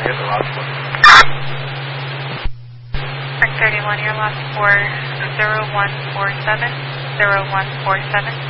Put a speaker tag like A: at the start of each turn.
A: get the last one.
B: Park 31, your last 40147. 0147.